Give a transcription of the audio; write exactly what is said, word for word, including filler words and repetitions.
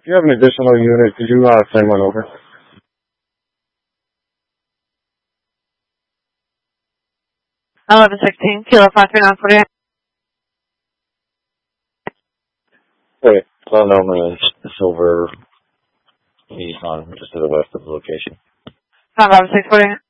you have an additional unit, could you uh, send one over? eleven sixteen, Kilo five three nine forty-eight. Okay, Sonoma Silver Nissan, just to the west of the location. five five six forty-eight.